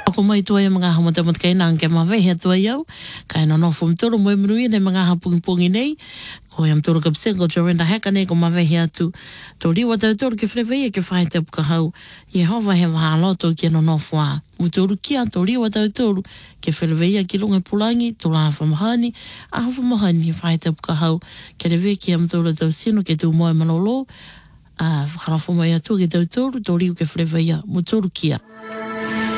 Ako mai tua ia mga hamatamat kay nang ke mawehe tua iau. Kaya no no fum toro mo imrui ne mga hapungi nei. Ko iam toro kapsen ko Jorinda heka nei ko mawehe atu. To riwa tau toro ke freweia ke whae te puka hau. Yehova he waha loto ke no no fua. Mutoro kia to riwa tau toro ke freweia ki lunga pulangi to la whamahani. A whamahani he whae te puka hau. Ke rewe ki am toro tau sino ke tu moe malolo. Whakarafo mai atu ke tau toro to riwa ke freweia. Mutoro kia.